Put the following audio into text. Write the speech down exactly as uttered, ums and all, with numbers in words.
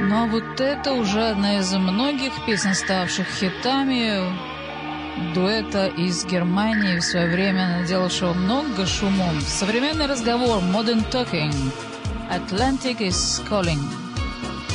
Ну а вот это уже одна из многих песен, ставших хитами, дуэта из Германии, в свое время наделавшего много шумом. Современный разговор, Modern Talking, Atlantic is Calling.